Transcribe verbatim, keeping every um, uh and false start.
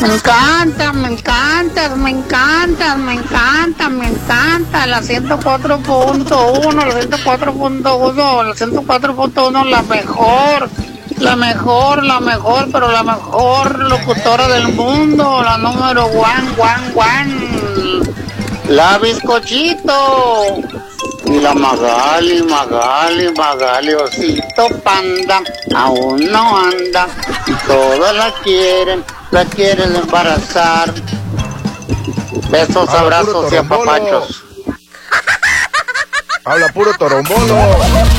Me encanta, me encanta, me encanta, me encanta, me encanta. La ciento cuatro punto uno, la ciento cuatro punto uno, la ciento cuatro punto uno, la mejor, la mejor, la mejor, pero la mejor locutora del mundo, la número one, one, one. La Bizcochito. Y la Magali, Magali, Magali, osito panda, aún no anda. Todos la quieren, la quieren embarazar. Besos, Habla abrazos y apapachos. Habla puro torombolo.